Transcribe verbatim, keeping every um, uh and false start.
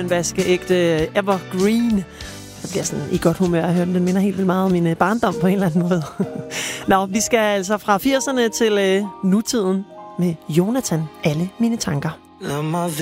en vaskeægte evergreen. Jeg bliver sådan i godt humør at høre den. Den minder helt vildt meget om min barndom på en eller anden måde. Nå, vi skal altså fra firserne til øh, nutiden med Jonathan. Alle mine tanker.